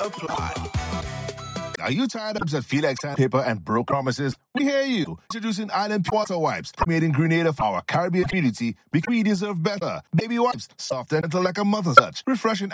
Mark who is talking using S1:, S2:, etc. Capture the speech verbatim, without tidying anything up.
S1: apply. Are you tired of that feel like sandpaper and broke promises? We hear you. Introducing Island Water Wipes, made in Grenada for our Caribbean community, because we deserve better. Baby wipes, soft and gentle like a mother's touch, refreshing